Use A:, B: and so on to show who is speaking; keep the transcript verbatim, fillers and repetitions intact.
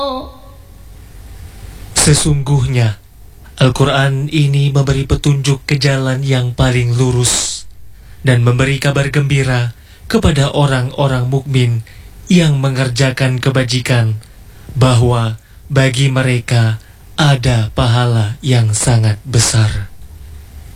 A: Sesungguhnya Al-Quran ini memberi petunjuk ke jalan yang paling lurus dan memberi kabar gembira kepada orang-orang mukmin yang mengerjakan kebajikan bahwa bagi mereka ada pahala yang sangat besar.